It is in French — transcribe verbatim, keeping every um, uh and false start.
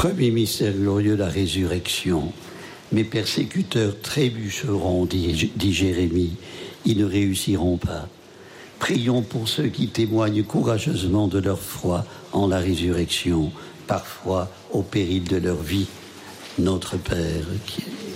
Premier mystère glorieux, la résurrection. Mes persécuteurs trébucheront, dit, dit Jérémie, ils ne réussiront pas. Prions pour ceux qui témoignent courageusement de leur foi en la résurrection, parfois au péril de leur vie. Notre Père qui est